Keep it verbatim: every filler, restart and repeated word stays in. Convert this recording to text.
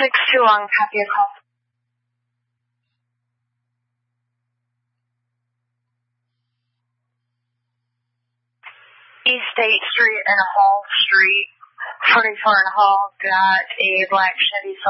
six two one, copy a call. East State Street and Hall Street, forty-four and Hall, got a black